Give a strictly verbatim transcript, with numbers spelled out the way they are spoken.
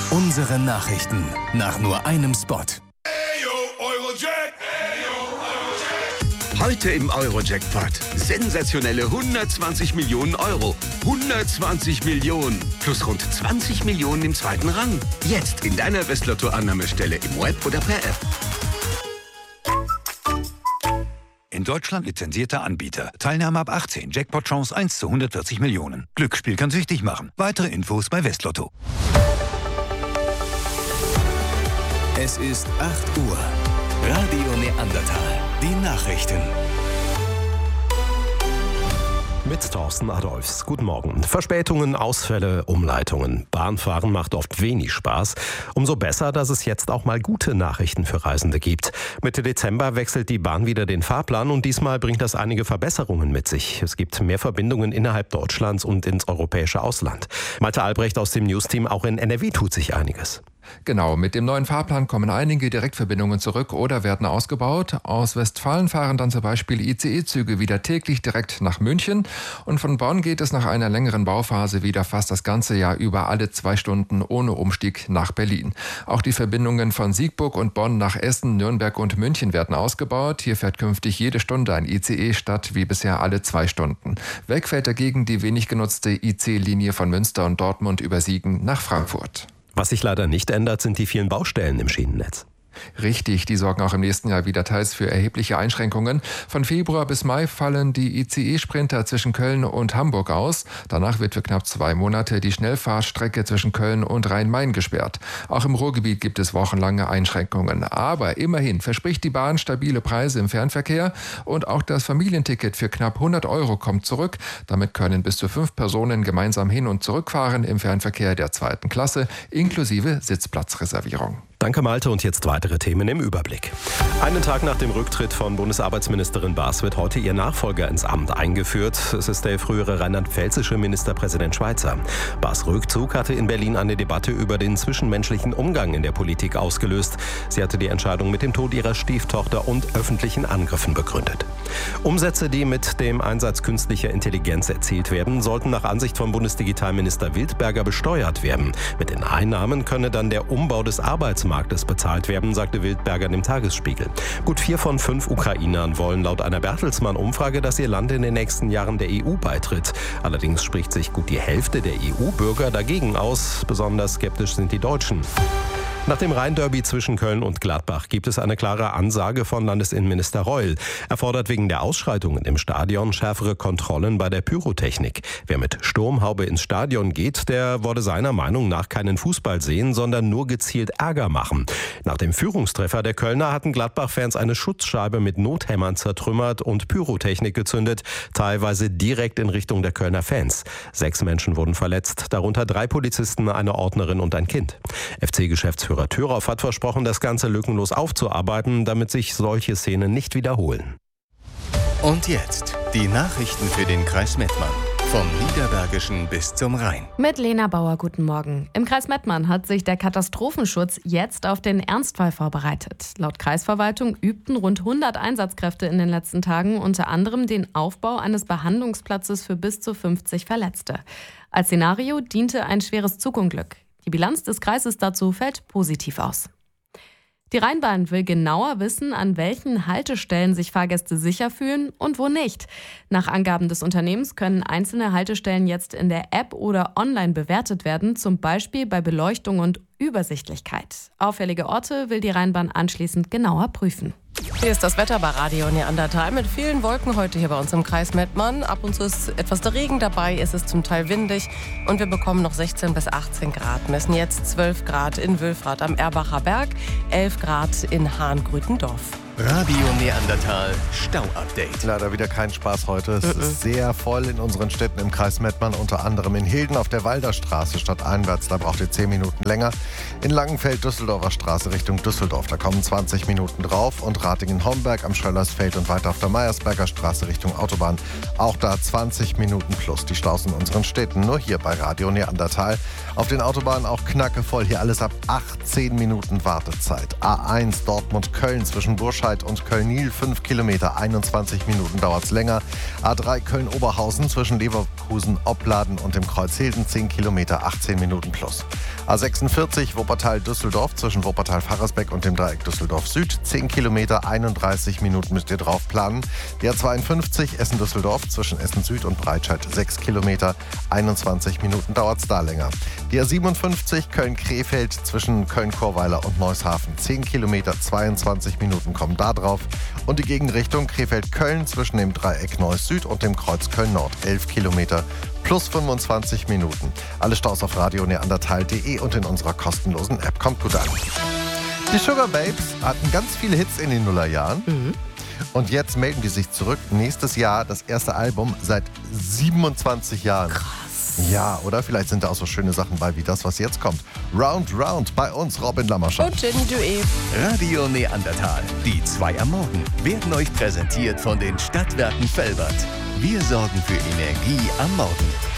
Unsere Nachrichten nach nur einem Spot. Heute im Euro-Jackpot. Sensationelle hundertzwanzig Millionen Euro. hundertzwanzig Millionen. Plus rund zwanzig Millionen im zweiten Rang. Jetzt in deiner Westlotto-Annahmestelle im Web oder per App. In Deutschland lizenzierter Anbieter. Teilnahme ab achtzehn. Jackpot-Chance eins zu hundertvierzig Millionen. Glücksspiel kann süchtig machen. Weitere Infos bei Westlotto. Es ist acht Uhr. Radio Neandertal. Die Nachrichten. Mit Thorsten Adolfs. Guten Morgen. Verspätungen, Ausfälle, Umleitungen. Bahnfahren macht oft wenig Spaß. Umso besser, dass es jetzt auch mal gute Nachrichten für Reisende gibt. Mitte Dezember wechselt die Bahn wieder den Fahrplan und diesmal bringt das einige Verbesserungen mit sich. Es gibt mehr Verbindungen innerhalb Deutschlands und ins europäische Ausland. Malte Albrecht aus dem News-Team, auch in N R W tut sich einiges. Genau, mit dem neuen Fahrplan kommen einige Direktverbindungen zurück oder werden ausgebaut. Aus Westfalen fahren dann zum Beispiel I C E-Züge wieder täglich direkt nach München. Und von Bonn geht es nach einer längeren Bauphase wieder fast das ganze Jahr über alle zwei Stunden ohne Umstieg nach Berlin. Auch die Verbindungen von Siegburg und Bonn nach Essen, Nürnberg und München werden ausgebaut. Hier fährt künftig jede Stunde ein I C E statt wie bisher alle zwei Stunden. Weg fällt dagegen die wenig genutzte I C-Linie von Münster und Dortmund über Siegen nach Frankfurt. Was sich leider nicht ändert, sind die vielen Baustellen im Schienennetz. Richtig, die sorgen auch im nächsten Jahr wieder teils für erhebliche Einschränkungen. Von Februar bis Mai fallen die I C E-Sprinter zwischen Köln und Hamburg aus. Danach wird für knapp zwei Monate die Schnellfahrstrecke zwischen Köln und Rhein-Main gesperrt. Auch im Ruhrgebiet gibt es wochenlange Einschränkungen. Aber immerhin verspricht die Bahn stabile Preise im Fernverkehr und auch das Familienticket für knapp hundert Euro kommt zurück. Damit können bis zu fünf Personen gemeinsam hin- und zurückfahren im Fernverkehr der zweiten Klasse, inklusive Sitzplatzreservierung. Danke Malte und jetzt weitere Themen im Überblick. Einen Tag nach dem Rücktritt von Bundesarbeitsministerin Baas wird heute ihr Nachfolger ins Amt eingeführt. Es ist der frühere rheinland-pfälzische Ministerpräsident Schweizer. Baas' Rückzug hatte in Berlin eine Debatte über den zwischenmenschlichen Umgang in der Politik ausgelöst. Sie hatte die Entscheidung mit dem Tod ihrer Stieftochter und öffentlichen Angriffen begründet. Umsätze, die mit dem Einsatz künstlicher Intelligenz erzielt werden, sollten nach Ansicht von Bundesdigitalminister Wildberger besteuert werden. Mit den Einnahmen könne dann der Umbau des Arbeitsmarktes Marktes bezahlt werden, sagte Wildberger dem Tagesspiegel. Gut vier von fünf Ukrainern wollen laut einer Bertelsmann-Umfrage, dass ihr Land in den nächsten Jahren der E U beitritt. Allerdings spricht sich gut die Hälfte der E U-Bürger dagegen aus. Besonders skeptisch sind die Deutschen. Nach dem Rhein-Derby zwischen Köln und Gladbach gibt es eine klare Ansage von Landesinnenminister Reul. Er fordert wegen der Ausschreitungen im Stadion schärfere Kontrollen bei der Pyrotechnik. Wer mit Sturmhaube ins Stadion geht, der wolle seiner Meinung nach keinen Fußball sehen, sondern nur gezielt Ärger machen. Nach dem Führungstreffer der Kölner hatten Gladbach-Fans eine Schutzscheibe mit Nothämmern zertrümmert und Pyrotechnik gezündet, teilweise direkt in Richtung der Kölner Fans. Sechs Menschen wurden verletzt, darunter drei Polizisten, eine Ordnerin und ein Kind. F C-Geschäftsführer Thürauf hat versprochen, das Ganze lückenlos aufzuarbeiten, damit sich solche Szenen nicht wiederholen. Und jetzt die Nachrichten für den Kreis Mettmann. Vom Niederbergischen bis zum Rhein. Mit Lena Bauer, guten Morgen. Im Kreis Mettmann hat sich der Katastrophenschutz jetzt auf den Ernstfall vorbereitet. Laut Kreisverwaltung übten rund hundert Einsatzkräfte in den letzten Tagen unter anderem den Aufbau eines Behandlungsplatzes für bis zu fünfzig Verletzte. Als Szenario diente ein schweres Zugunglück. Die Bilanz des Kreises dazu fällt positiv aus. Die Rheinbahn will genauer wissen, an welchen Haltestellen sich Fahrgäste sicher fühlen und wo nicht. Nach Angaben des Unternehmens können einzelne Haltestellen jetzt in der App oder online bewertet werden, zum Beispiel bei Beleuchtung und Übersichtlichkeit. Auffällige Orte will die Rheinbahn anschließend genauer prüfen. Hier ist das Wetter bei Radio Neandertal mit vielen Wolken heute hier bei uns im Kreis Mettmann. Ab und zu ist etwas der Regen dabei, es ist zum Teil windig und wir bekommen noch sechzehn bis achtzehn Grad. Messen jetzt zwölf Grad in Wülfrath am Erbacher Berg, elf Grad in Hahn-Grütendorf. Radio Neandertal Stau-Update. Leider wieder kein Spaß heute. Es mm-mm. ist sehr voll in unseren Städten im Kreis Mettmann, unter anderem in Hilden auf der Walderstraße stadteinwärts. Da braucht ihr zehn Minuten länger. In Langenfeld, Düsseldorfer Straße Richtung Düsseldorf. Da kommen zwanzig Minuten drauf. Und Ratingen-Homberg am Schröllersfeld und weiter auf der Meiersberger Straße Richtung Autobahn. Auch da zwanzig Minuten plus. Die Staus in unseren Städten. Nur hier bei Radio Neandertal. Auf den Autobahnen auch knackevoll. Hier alles ab achtzehn Minuten Wartezeit. A eins Dortmund-Köln zwischen Burscheid und Köln-Nil, fünf Kilometer, einundzwanzig Minuten dauert es länger. A drei Köln-Oberhausen zwischen Leverkusen, Opladen und dem Kreuz Hilden, zehn Kilometer, achtzehn Minuten plus. A sechsundvierzig Wuppertal-Düsseldorf zwischen Wuppertal-Pfarrersbeck und dem Dreieck Düsseldorf-Süd. zehn Kilometer, einunddreißig Minuten müsst ihr drauf planen. Die A zweiundfünfzig Essen-Düsseldorf zwischen Essen-Süd und Breitscheid. sechs Kilometer, einundzwanzig Minuten dauert es da länger. Die A siebenundfünfzig Köln-Krefeld zwischen Köln-Chorweiler und Neushafen. zehn Kilometer, zweiundzwanzig Minuten kommen da drauf. Und die Gegenrichtung Krefeld-Köln zwischen dem Dreieck Neuss-Süd und dem Kreuz Köln-Nord. elf Kilometer plus fünfundzwanzig Minuten. Alle Staus auf radio neandertal punkt de und in unserer kostenlosen App. Kommt gut an. Die Sugar Babes hatten ganz viele Hits in den Nullerjahren. Mhm. Und jetzt melden die sich zurück. Nächstes Jahr das erste Album seit siebenundzwanzig Jahren. Krass. Ja, oder? Vielleicht sind da auch so schöne Sachen bei, wie das, was jetzt kommt. Round, Round, bei uns Robin Lammerschow. Und Jenny Duet. Radio Neandertal, die zwei am Morgen, werden euch präsentiert von den Stadtwerken Velbert. Wir sorgen für Energie am Morgen.